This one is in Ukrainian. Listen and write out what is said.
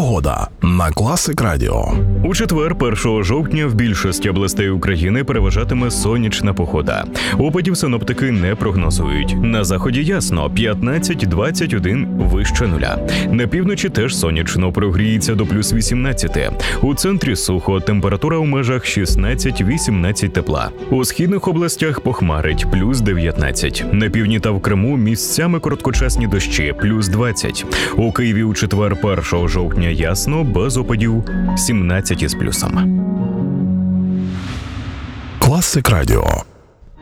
Погода на Класик Радіо. У четвер, 1 жовтня, в більшості областей України переважатиме сонячна погода. Опадів синоптики не прогнозують. На заході ясно – 15-21 вище нуля. На півночі теж сонячно, прогріється до плюс 18. У центрі сухо, температура у межах 16-18 тепла. У східних областях похмарить – плюс 19. На півдні та в Криму місцями короткочасні дощі – плюс 20. У Києві у четвер, 1 жовтня ясно, без опадів, 17 із плюсом. Класик Радіо.